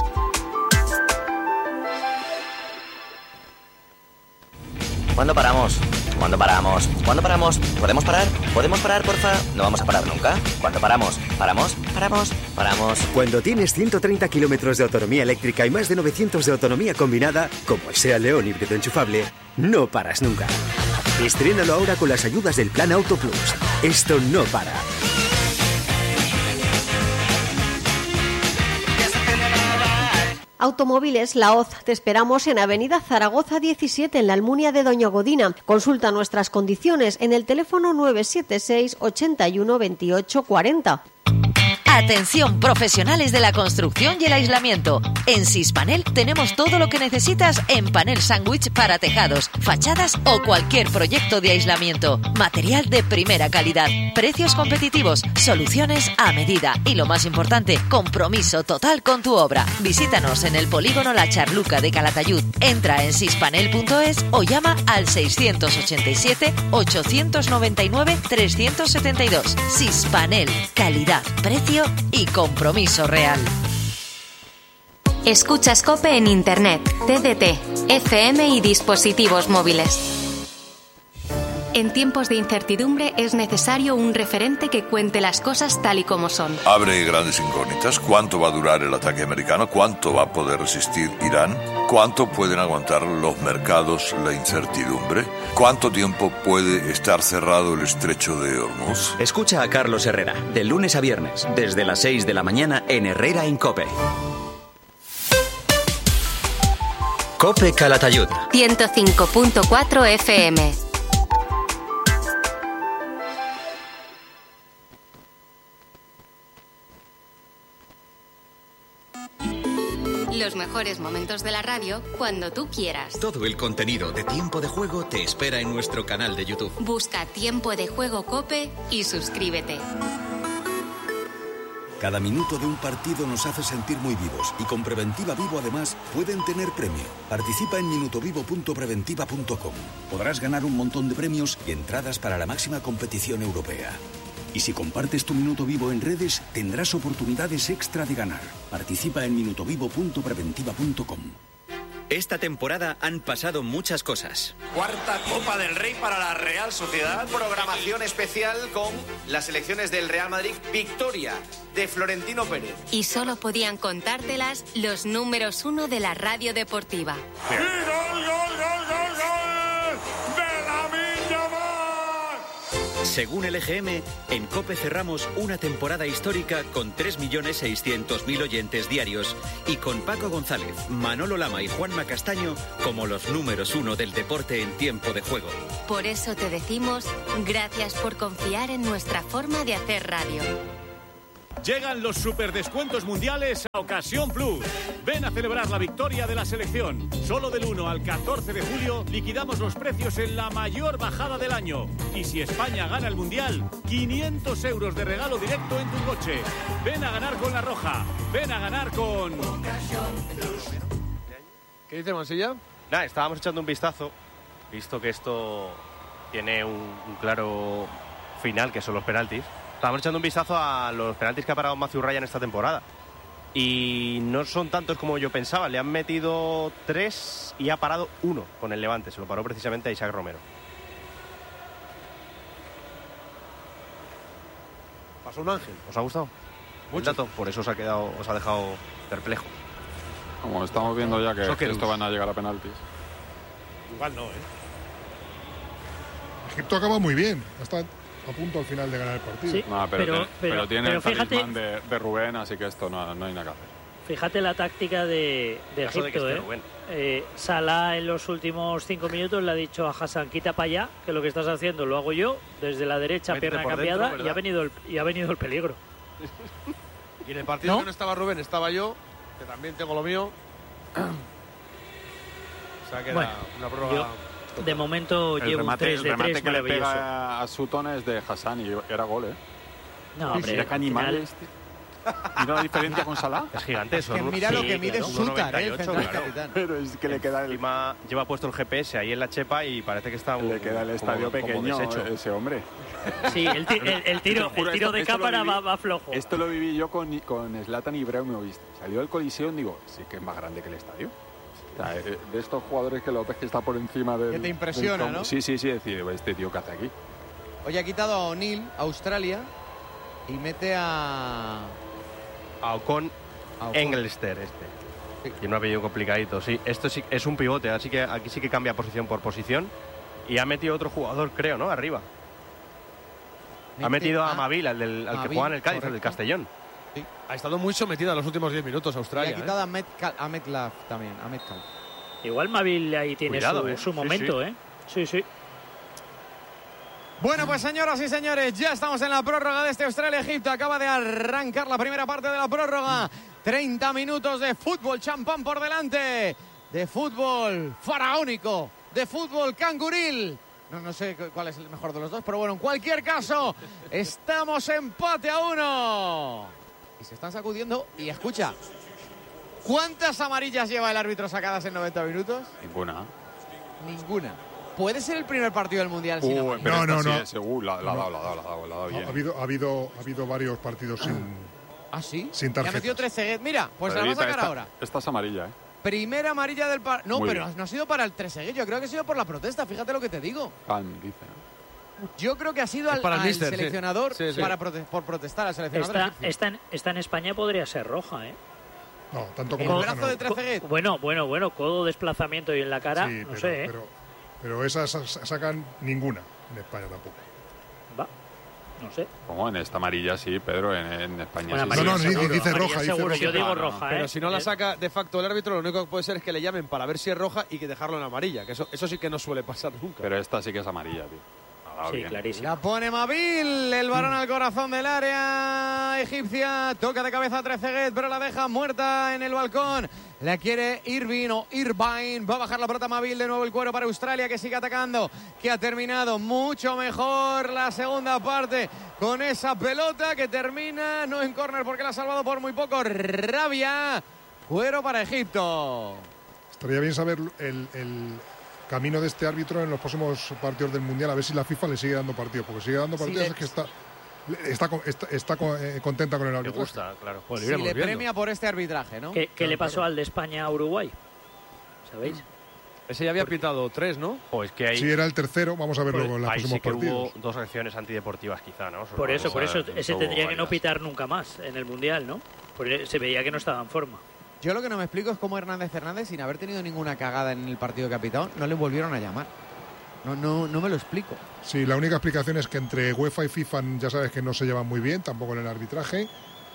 ¿Cuándo paramos? ¿Cuándo paramos? ¿Cuándo paramos? ¿Podemos parar? ¿Podemos parar, porfa? No vamos a parar nunca. ¿Cuándo paramos? ¿Paramos? ¿Paramos? ¿Paramos? Cuando tienes ciento treinta kilómetros de autonomía eléctrica y más de novecientos de autonomía combinada, como el SEAT León híbrido enchufable, no paras nunca. Estrénalo ahora con las ayudas del Plan Auto Plus. Esto no para. Automóviles La Hoz. Te esperamos en Avenida Zaragoza diecisiete, en la Almunia de Doña Godina. Consulta nuestras condiciones en el teléfono nueve siete seis, ochenta y uno, veintiocho, cuarenta. Atención, profesionales de la construcción y el aislamiento. En Sispanel tenemos todo lo que necesitas en panel sándwich para tejados, fachadas o cualquier proyecto de aislamiento. Material de primera calidad, precios competitivos, soluciones a medida y, lo más importante, compromiso total con tu obra. Visítanos en el polígono La Charluca de Calatayud. Entra en sispanel punto es o llama al seiscientos ochenta y siete, ochocientos noventa y nueve, trescientos setenta y dos. Sispanel, calidad, precio y compromiso real. Escuchas COPE en Internet, T D T, F M y dispositivos móviles. En tiempos de incertidumbre es necesario un referente que cuente las cosas tal y como son. Abre grandes incógnitas. ¿Cuánto va a durar el ataque americano? ¿Cuánto va a poder resistir Irán? ¿Cuánto pueden aguantar los mercados la incertidumbre? ¿Cuánto tiempo puede estar cerrado el estrecho de Hormuz? Escucha a Carlos Herrera, de lunes a viernes, desde las seis de la mañana en Herrera en COPE. COPE Calatayud. ciento cinco punto cuatro F M. Los mejores momentos de la radio cuando tú quieras. Todo el contenido de Tiempo de Juego te espera en nuestro canal de YouTube. Busca Tiempo de Juego COPE y suscríbete. Cada minuto de un partido nos hace sentir muy vivos y con Preventiva Vivo además pueden tener premio. Participa en minutovivo punto preventiva punto com. Podrás ganar un montón de premios y entradas para la máxima competición europea. Y si compartes tu minuto vivo en redes, tendrás oportunidades extra de ganar. Participa en minutovivo punto preventiva punto com. Esta temporada han pasado muchas cosas. Cuarta Copa del Rey para la Real Sociedad. Programación especial con las elecciones del Real Madrid. Victoria de Florentino Pérez. Y solo podían contártelas los números uno de la radio deportiva. ¡Y gol, gol, gol, gol, gol! ¡De Lamine Yamal! Según el E G M, en COPE cerramos una temporada histórica con tres millones seiscientos mil oyentes diarios y con Paco González, Manolo Lama y Juanma Castaño como los números uno del deporte en tiempo de juego. Por eso te decimos gracias por confiar en nuestra forma de hacer radio. Llegan los superdescuentos mundiales a Ocasión Plus. Ven a celebrar la victoria de la selección. Solo del uno al catorce de julio liquidamos los precios en la mayor bajada del año. Y si España gana el mundial, quinientos euros de regalo directo en tu coche. Ven a ganar con La Roja. Ven a ganar con Ocasión Plus. ¿Qué dice Mansilla? Nada, estábamos echando un vistazo, visto que esto tiene un, un claro final, que son los penaltis. Estábamos echando un vistazo a los penaltis que ha parado Matthew Ryan esta temporada. Y no son tantos como yo pensaba. Le han metido tres y ha parado uno con el Levante. Se lo paró precisamente a Isaac Romero. Pasó un ángel. ¿Os ha gustado? Mucho. Dato, por eso os ha quedado, os ha dejado perplejo. Como estamos viendo ya que, que esto van a llegar a penaltis. Igual no, ¿eh? Egipto acaba muy bien. Hasta a punto al final de ganar el partido. Sí, No, pero, pero- tiene- pero- pero tiene pero el fíjate- talismán de, de Rubén, así que esto no, no hay nada que hacer. Fíjate la táctica de, de Caso de que Egipto, esté ¿eh? Rubén. Eh, Salah en los últimos cinco minutos le ha dicho a Hassan, quita para allá, que lo que estás haciendo lo hago yo, desde la derecha, Métete pierna por cambiada, dentro, y, ha ¿verdad? venido el, y ha venido el peligro. Y en el partido ¿No? que no estaba Rubén, estaba yo, que también tengo lo mío. O sea que Bueno, era una prórroga. yo, de momento El llevo un remate, tres el de remate tres que le maravilloso. pega a Sutton es de Hassan y era gol, ¿eh? No, hombre, Mira qué al animal final- este. Mira la diferencia con Salah. Es gigante eso. que Ru- mira lo Sí, que mide claro. Sutar, ¿eh? El uno noventa y ocho, central claro. capitán. Pero es que le queda el, Encima lleva puesto el G P S ahí en la chepa y parece que está le queda el estadio como, como pequeño deshecho. ese hombre. Sí, el, ti- el- el tiro, Te lo juro, el tiro esto- de esto lo cámara viví- va, va flojo. Esto lo viví yo con, con Zlatan Ibrahimovic. Salió del Coliseo y digo, sí que es más grande que el estadio. O sea, eh, de estos jugadores que lo ves que está por encima del... Que te impresiona, del campo. ¿no? Sí, sí, sí, decir, este tío que hace aquí. Oye, ha quitado a O'Neill, Australia, y mete a... A Ocon a Ocon. Engelster este. Tiene un apellido complicadito, sí. Esto sí es un pivote, así que aquí sí que cambia posición por posición. Y ha metido otro jugador, creo, ¿no? Arriba. Ha metido a Mavil, al, del, al que Mavil, juega en el Cádiz, al del correcto. Castellón. Ha estado muy sometida en los últimos diez minutos Y Australia. ha quitado a, Metcalf, a Metcalf también, a Metcalf. Igual Mavil ahí tiene Cuidado, su, eh. su Sí, momento, sí. ¿eh? Sí, sí. Bueno, pues señoras y señores, ya estamos en la prórroga de este Australia-Egipto. Acaba de arrancar la primera parte de la prórroga. treinta minutos de fútbol champán por delante. De fútbol faraónico. De fútbol canguril. No, no sé cu- cuál es el mejor de los dos, pero bueno, en cualquier caso, estamos empate a uno. Y se están sacudiendo. Y escucha, ¿cuántas amarillas lleva el árbitro sacadas en noventa minutos? Ninguna. Ninguna. ¿Puede ser el primer partido del Mundial sin Uh, amarillas? pero No, esta no, sí no. es, seguro, la, la ha dado, la ha dado, la ha dado, la ha dado Ha, bien. ha habido, ha, habido, ha habido varios partidos sin, ¿Ah, sí? sin Ya ha tarjetas. metido tres ceguet. Mira, pues Pero la vamos a Evita, sacar esta, ahora. Esta es amarilla, ¿eh? Primera amarilla del par... No, Muy pero bien. no ha sido para el tres ceguet. Yo creo que ha sido por la protesta. Fíjate lo que te digo. Pan, dice. ¿eh? Yo creo que ha sido Es al, para el al míster, sí. seleccionador Sí, sí. Para prote- por protestar al seleccionador Esta, egipcio. esta, en, esta en España podría ser roja, ¿eh? No, tanto El como roja brazo no. de Trezeguet. Bueno, bueno, bueno, codo, desplazamiento y en la cara, Sí, no pero, sé, ¿eh? pero, pero esas sa- sacan ninguna en España tampoco. Va, no sé. Como en esta amarilla sí, Pedro, en, en España Bueno, sí. amarilla No, no, seguro, dice amarilla roja, dice seguro. roja. Yo digo No, no, roja, ¿eh? Pero si no la Eh, saca de facto el árbitro, lo único que puede ser es que le llamen para ver si es roja y que dejarlo en amarilla. Que eso, eso sí que no suele pasar nunca. Pero esta sí que es amarilla, tío. Ha dado Sí, bien. clarísimo. La pone Mavil, el balón al corazón del área egipcia. Toca de cabeza a Trezeguet, pero la deja muerta en el balcón. La quiere Irving o Irvine. Va a bajar la pelota Mavil, de nuevo el cuero para Australia, que sigue atacando, que ha terminado mucho mejor la segunda parte con esa pelota que termina no en córner porque la ha salvado por muy poco Rabia. Cuero para Egipto. Estaría bien saber el, el camino de este árbitro en los próximos partidos del Mundial, a ver si la FIFA le sigue dando partidos, porque sigue dando partidos le- es que está, está, con- está, está con- eh, contenta con el Me árbitro. gusta, claro. Pues lo Si iremos le viendo. premia por este arbitraje, ¿no? ¿Qué, qué Claro, le pasó claro. al de España a Uruguay? ¿Sabéis? Ese ya había pitado tres, ¿no? O es que ahí, Si era el tercero, vamos a verlo en los ahí próximos sí que partidos. hubo dos acciones antideportivas quizá, ¿no? Por eso, por eso, Supongo, ese hubo tendría que no varias. pitar nunca más en el Mundial, ¿no? Porque se veía que no estaba en forma. Yo lo que no me explico es cómo Hernández Fernández, sin haber tenido ninguna cagada en el partido de capitán, no le volvieron a llamar. No, no, no me lo explico. Sí, la única explicación es que entre UEFA y FIFA ya sabes que no se llevan muy bien, tampoco en el arbitraje.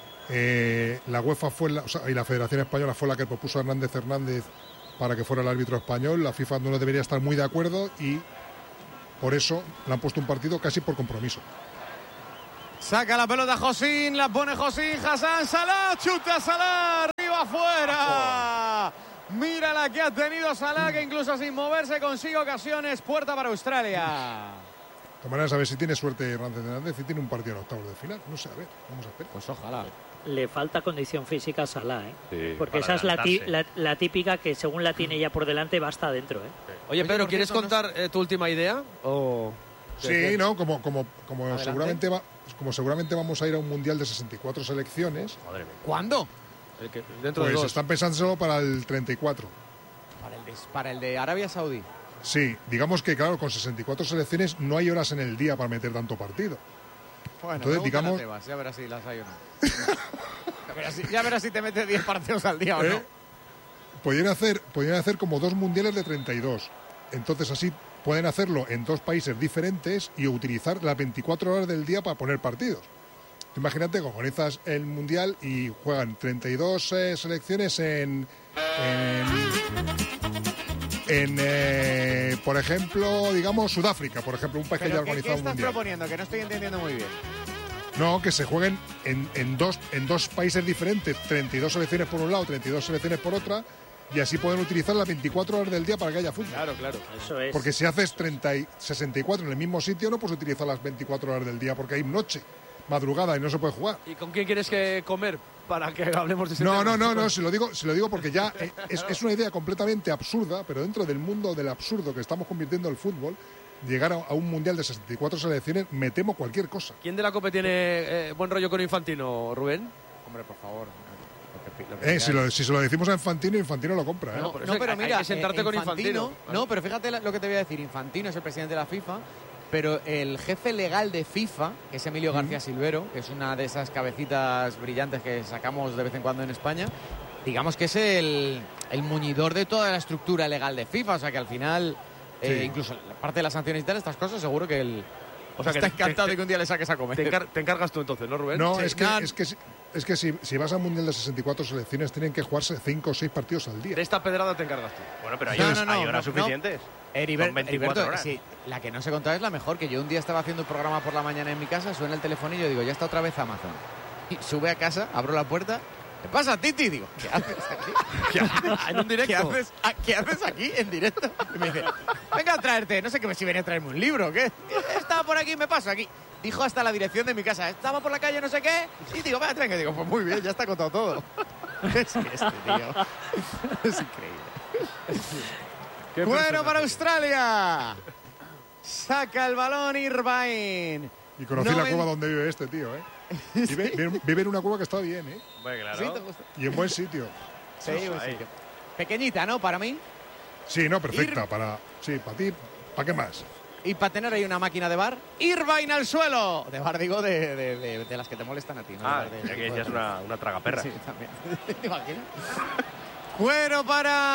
Eh, la UEFA fue la, o sea, y la Federación Española fue la que propuso a Hernández Hernández para que fuera el árbitro español. La FIFA no debería estar muy de acuerdo y por eso le han puesto un partido casi por compromiso. Saca la pelota Josín, la pone Josín, Hassan, Salah, chuta Salah, arriba afuera. Mira la que ha tenido Salah, que incluso sin moverse consigue ocasiones. Puerta para Australia. De todas maneras, a ver si tiene suerte Hernández Hernández y tiene un partido en octavos de final. No sé, a ver, vamos a ver. Pues ojalá. Le falta condición física a Salah, ¿eh? Sí, Porque para esa es la, ti- adelantarse. la, la típica que según la tiene ya por delante va hasta adentro, ¿eh? Oye, Oye, Pedro, por ¿quieres cierto, no contar eh, tu última idea? O... Sí, no, como, como, como Adelante. seguramente va, como seguramente vamos a ir a un mundial de sesenta y cuatro selecciones, Madre mía. ¿Cuándo? El que- dentro de pues dos. están pensándolo para el treinta y cuatro. Para el de, para el de Arabia Saudí. Sí, digamos que claro, con sesenta y cuatro selecciones no hay horas en el día para meter tanto partido. Bueno, Entonces, pregúntale digamos- a Tebas, ya verás si las hay o no. ya, verás si, ya verás si te metes diez partidos al día o no. ¿Eh? Podrían hacer, podrían hacer como dos mundiales de treinta y dos. Entonces así pueden hacerlo en dos países diferentes y utilizar las veinticuatro horas del día para poner partidos. Imagínate que organizas el Mundial y juegan treinta y dos eh, selecciones en... en En, eh, por ejemplo, digamos, Sudáfrica, por ejemplo, un país que haya ¿Qué, organizado ¿qué un estás mundial. proponiendo? Que no estoy entendiendo muy bien. No, que se jueguen en, en, dos, en dos países diferentes, treinta y dos selecciones por un lado, treinta y dos selecciones por otra, y así pueden utilizar las veinticuatro horas del día para que haya fútbol. Claro, claro. Eso es. Porque si haces treinta y sesenta y cuatro en el mismo sitio, no puedes utilizar las veinticuatro horas del día porque hay noche, madrugada y no se puede jugar. ¿Y con quién quieres que comer para que hablemos de ese No, tema? no, no, no, si lo digo, si lo digo porque ya eh, es, es una idea completamente absurda, pero dentro del mundo del absurdo que estamos convirtiendo el fútbol, llegar a, a un mundial de sesenta y cuatro selecciones, me temo cualquier cosa. ¿Quién de la COPE tiene eh, buen rollo con Infantino, Rubén? Hombre, por favor. Eh, si, lo, si se lo decimos a Infantino, Infantino lo compra. ¿eh? No, por no, eso pero hay- hay mira, que sentarte eh, con Infantino. No, pero fíjate la- lo que te voy a decir. Infantino es el presidente de la FIFA, pero el jefe legal de FIFA, que es Emilio García Silvero, que es una de esas cabecitas brillantes que sacamos de vez en cuando en España, digamos que es el, el muñidor de toda la estructura legal de FIFA. O sea que al final, eh, Sí. incluso la parte de las sanciones y tal, estas cosas, seguro que él O sea que está te- encantado te- de que un día le saques a comer. Te, encar- te encargas tú entonces, ¿no, Rubén? No, Sí. es que, No, es que, si- es que si, si vas al mundial de sesenta y cuatro selecciones, tienen que jugarse cinco o seis partidos al día. De esta pedrada te encargas tú. Bueno, pero hay No, horas, no, no, hay horas no, suficientes. Heriber- Son veinticuatro Heriberto, horas. sí, la que no se contaba es la mejor, que yo un día estaba haciendo un programa por la mañana en mi casa, suena el telefonillo y digo, ya está otra vez Amazon. Y sube a casa, abro la puerta, ¿qué pasa, Titi? Digo, ¿qué haces aquí? ¿Qué haces? ¿En un directo? ¿Qué haces, a- ¿Qué haces aquí en directo? Y me dice, venga a traerte, no sé qué, si venía a traerme un libro, ¿o ¿qué? Estaba por aquí, me paso aquí. Dijo hasta la dirección de mi casa, estaba por la calle, no sé qué, y digo, venga, venga, digo, pues muy bien, ya está contado todo. Es que este tío es increíble. Qué Bueno, personaje. para Australia. Saca el balón Irvine. Y conocí No la en- cueva donde vive este tío, ¿eh? Vive, vive- vive en una cueva que está bien, ¿eh? Bueno, claro. ¿Sí? ¿Te gusta? Y en buen sitio. Sí, buen Ahí. sitio. Pequeñita, ¿no? Para mí. Sí, no, perfecta. Para, sí, para ti, ¿para qué más? Y para tener ahí una máquina de bar. Irvine al suelo. De bar, digo, de, de- de- de las que te molestan a ti, ¿no? Ah, De bar de- ya que decías una, una tragaperra. Sí, también. ¿Te imaginas? Cuero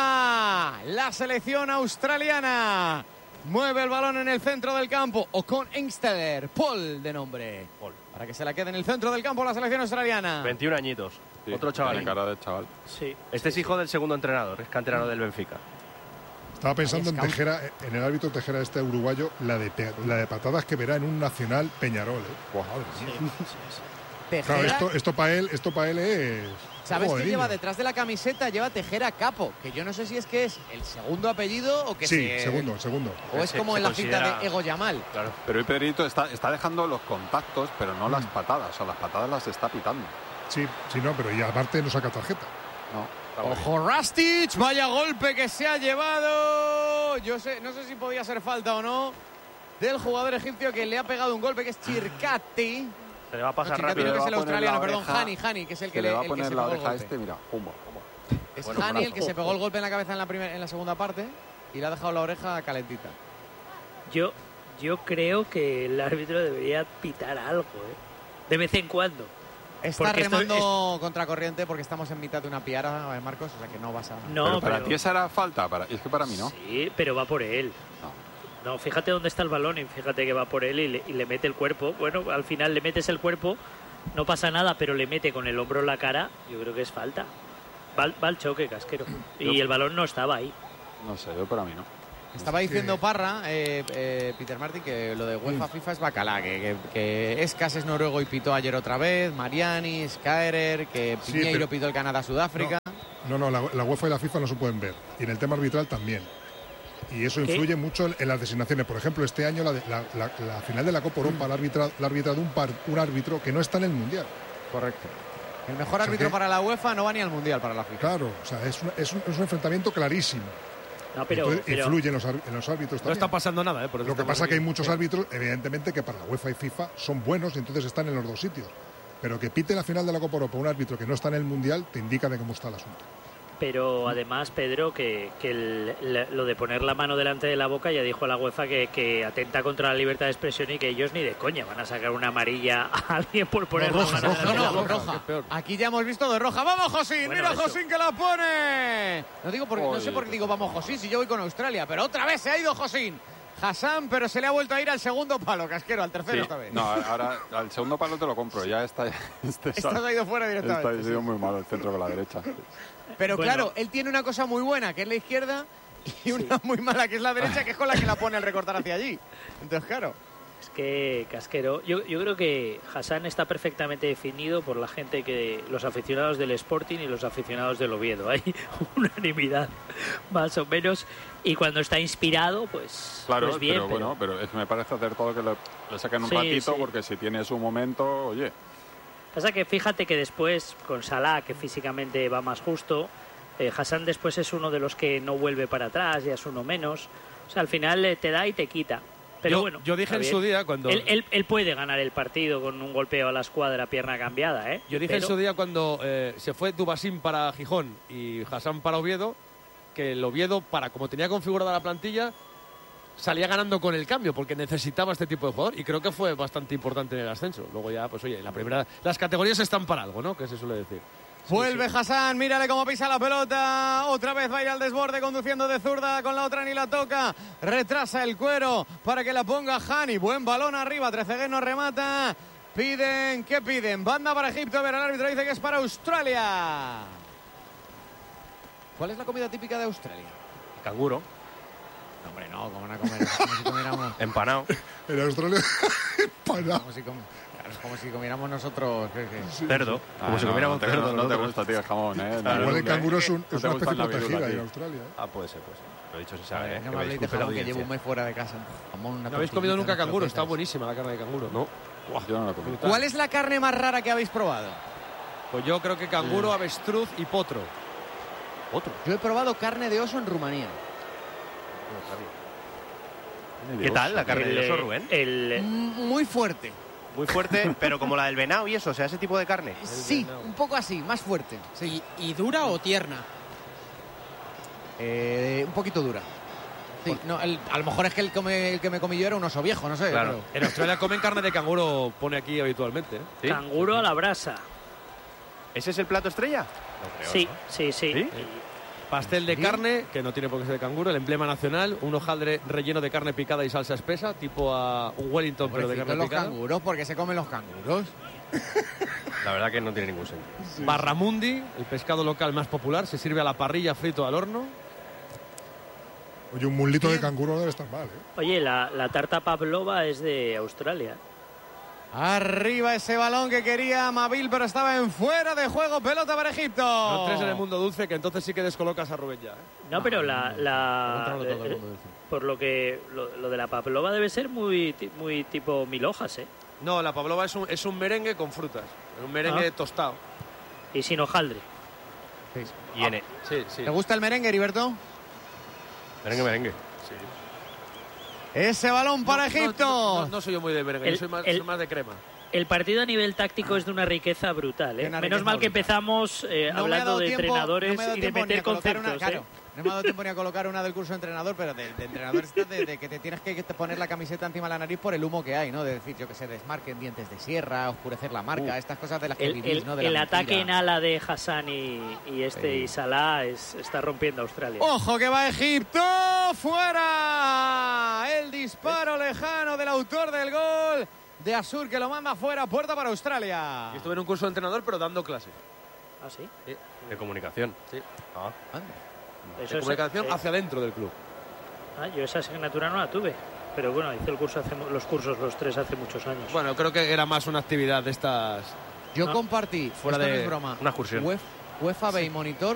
para la selección australiana. Mueve el balón en el centro del campo. O con Engsteller. Paul de nombre. Paul. Para que se la quede en el centro del campo la selección australiana. veintiún añitos. Sí, Otro chaval. tiene cara de chaval. Sí. Este es hijo del segundo entrenador, es canterano del Benfica. Estaba pensando en Scout. Tejera, en el árbitro Tejera este uruguayo, la de, pe- la de patadas que verá en un Nacional Peñarol, ¿eh? Buah, madre mía. Tejera, Claro, esto, esto para él, esto para él es. ¿sabes juego qué de lleva niño. detrás de la camiseta? Lleva Tejera Capo, que yo no sé si es que es el segundo apellido o que Sí, se- segundo, segundo. O es Se- como se en la cinta considera- de Ego Yamal. Claro. Pero hoy Pedrito está, está dejando los contactos, pero no Mm. las patadas. O sea, las patadas las está pitando. Sí, sí, no, pero y aparte no saca tarjeta. No, está muy bien. Ojo, Rastic, vaya golpe que se ha llevado. Yo sé, no sé si podía ser falta o no del jugador egipcio que le ha pegado un golpe, que es Chircati. Se le va a pasar Chircati rápido. no, que es va el a poner australiano, la perdón, oreja- Hani, Hani, que es el que, Que le va a el que poner se la pegó el oreja a golpe. este, mira, pumba. Es Bueno, Hani el que ojo, se pegó el ojo. golpe en la cabeza en la, primer- en la segunda parte y le ha dejado la oreja calentita. Yo, yo creo que el árbitro debería pitar algo, ¿eh? De vez en cuando. Está Porque esto remando contracorriente porque estamos en mitad de una piara, eh, Marcos, o sea que no vas a... No, pero para pero- ti esa era falta, para, es que para mí no. Sí, pero va por él. No, fíjate dónde está el balón y fíjate que va por él y le, y le mete el cuerpo. Bueno, al final le metes el cuerpo, no pasa nada, pero le mete con el hombro en la cara. Yo creo que es falta. Va, al- va al choque, Casquero. Y Yo- el balón no estaba ahí. No sé, yo para mí no. Estaba diciendo Parra, eh, eh, Peter Martin, que lo de UEFA FIFA es bacalá, que, que, que Escas es noruego y pitó ayer otra vez, Mariani, Skaerer, que Sí, Piñeiro pero- pitó el Canadá-Sudáfrica. No, no, la, la UEFA y la FIFA no se pueden ver. Y en el tema arbitral también. Y eso ¿Qué? influye mucho en, en las designaciones. Por ejemplo, este año la, de- la, la- la final de la Copa Europa la arbitra, la arbitra de un, par- un árbitro que no está en el Mundial. Correcto. El mejor O sea árbitro que- para la UEFA no va ni al Mundial para la FIFA. Claro, o sea, es, una- es un, es un enfrentamiento clarísimo. No, pero, Entonces, pero- influye en los, ar- en los árbitros No también. está pasando nada, ¿eh? Por eso Lo que estamos pasa es que hay aquí. muchos Sí. árbitros, evidentemente, que para la UEFA y FIFA son buenos y entonces están en los dos sitios. Pero que pite la final de la Copa Europa un árbitro que no está en el Mundial te indica de cómo está el asunto. pero además, Pedro, que, que el- le- lo de poner la mano delante de la boca ya dijo la UEFA que, que atenta contra la libertad de expresión y que ellos ni de coña van a sacar una amarilla a alguien por poner roja, la mano roja, delante de la No, boca. roja. Aquí ya hemos visto de roja. ¡Vamos, Josín! Bueno, ¡Mira, eso. Josín, que la pone! No, digo porque, no sé Joder. por qué digo vamos, Josín, si yo voy con Australia, pero otra vez se ha ido Josín. Hassan, pero se le ha vuelto a ir al segundo palo, Casquero, al tercero Sí. esta vez. No, ahora al segundo palo te lo compro. Ya está. Este Esta se ha ido fuera directamente. Está, ha sido muy malo el centro con la derecha. Pero Bueno. claro, él tiene una cosa muy buena, que es la izquierda, y una muy mala, que es la derecha, que es con la que la pone al recortar hacia allí. Entonces, claro. Es que, Casquero, yo, yo creo que Hassan está perfectamente definido por la gente que, los aficionados del Sporting y los aficionados del Oviedo. Hay unanimidad, más o menos. Y cuando está inspirado, pues, Claro, pues bien. pero, bueno, pero es que me parece hacer todo que le, le saquen un Sí, ratito, sí. porque si tiene su momento, oye. Pasa que fíjate que después, con Salah, que físicamente va más justo, eh, Hassan después es uno de los que no vuelve para atrás, ya es uno menos. O sea, al final eh, te da y te quita. Pero Yo- bueno, yo dije está en bien. su día cuando- Él, él- él puede ganar el partido con un golpeo a la escuadra, pierna cambiada, ¿eh? Yo dije Pero- en su día cuando eh, se fue Dubasín para Gijón y Hassan para Oviedo, que el Oviedo, para como tenía configurada la plantilla, salía ganando con el cambio, porque necesitaba este tipo de jugador, y creo que fue bastante importante en el ascenso. Luego ya, pues oye, la primera, las categorías están para algo, ¿no? Que se suele decir. Vuelve Hassan, mírale cómo pisa la pelota. Otra vez va a ir al desborde conduciendo de zurda, con la otra ni la toca. Retrasa el cuero para que la ponga Hani. Buen balón arriba, Trezeguet no remata. Piden, ¿qué piden? Banda para Egipto, a ver, el árbitro dice que es para Australia. ¿Cuál es la comida típica de Australia? Canguro. No, hombre, no, como van a comer? Como si comiéramos... Empanado. En Australia, empanado. Como si, com- claro, es como si comiéramos nosotros... ¿qué- qué? Cerdo. Como Ah, si no, comiéramos no te, cerdo. no, no te nosotros. gusta, tío, el jamón, ¿eh? Claro, Igual el ¿eh? canguro es, un- No es te una gusta especie la virula, protegida tío. en Australia. ¿eh? Ah, puede ser, puede ser. Lo he dicho se sabe, ¿eh? No Que me habléis de disculpe la jamón, que llevo audiencia. un mes fuera de casa. Jamón, una ¿No habéis tortillita, comido nunca unas canguro? Está croquetas. buenísima la carne de canguro. No. Yo no lo comí. ¿Cuál es la carne más rara que habéis probado? Pues yo creo que canguro, avestruz y potro. Otro. Yo he probado carne de oso en Rumanía. ¿Qué tal la carne El, de oso, eh, Rubén? el- Mm, Muy fuerte. Muy fuerte, pero como la del venado y eso, o sea, ese tipo de carne. Sí, un poco así, más fuerte. Sí. ¿Y dura o tierna? Eh, un poquito dura. Sí, no, el- a lo mejor es que el, come- el que me comí yo era un oso viejo, no sé. Claro. pero- En Australia comen carne de canguro, pone aquí habitualmente. ¿eh? ¿Sí? Canguro a la brasa. ¿Ese es el plato estrella? No creo, Sí, ¿no? sí, sí. ¿Sí? Pastel de ¿Sí? carne, que no tiene por qué ser de canguro, el emblema nacional, un hojaldre relleno de carne picada y salsa espesa, tipo a un Wellington, pero de Pobrecitos carne los picada. canguros, ¿por qué se comen los canguros? La verdad que no tiene ningún sentido. Barramundi, el pescado local más popular, se sirve a la parrilla, frito al horno. Oye, un mulito de canguro no debe estar mal, ¿eh? Oye, la, la tarta pavlova es de Australia. Arriba ese balón que quería Mabil, pero estaba en fuera de juego. Pelota para Egipto. No entres en el mundo dulce, que entonces sí que descolocas a Rubén ya. ¿eh? No, pero la, la Controlo todo el eh, mundo dulce. por lo que lo, lo de la pavlova debe ser muy ti- muy tipo mil hojas, ¿eh? No, la pavlova es un, es un merengue con frutas, un merengue Ah. tostado. Y sin hojaldre. Y en Sí, sí. ¿Te gusta el merengue, Heriberto? merengue, merengue. Ese balón para No, no, Egipto. No, no, no soy yo muy de merengue, El- yo soy más, el- soy más de crema. El partido a nivel táctico es de una riqueza brutal, ¿eh? De una Menos riqueza mal que brutal. empezamos eh, No me ha hablando dado de tiempo- entrenadores no me ha dado y de tiempo ni meter a colocar conceptos, una- ¿eh? claro, no me ha dado tiempo ni a colocar una del curso de entrenador, pero de, de entrenador está de, de que te tienes que te poner la camiseta encima de la nariz por el humo que hay, ¿no? De decir, yo que sé, desmarquen dientes de sierra, oscurecer la marca, Uh. estas cosas de las que El, vivís, el- ¿no? De el la ataque en mentira. ala de Hassan y, y este Sí. y Salah es, está rompiendo a Australia. ¡Ojo que va Egipto! ¡Fuera! El disparo lejano del autor del gol de Asur, que lo manda fuera, puerta para Australia. Yo estuve en un curso de entrenador, pero dando clase. ¿Ah, sí? De comunicación. Sí. Ah. Eso De es- comunicación eh, hacia dentro del club. ah, yo esa asignatura no la tuve. Pero bueno, hice el curso hace, mu- los cursos los tres hace muchos años. Bueno, creo que era más una actividad de estas. Yo No. compartí, Fuera esto no de es broma, una excursión. Wef- UEFA B y Monitor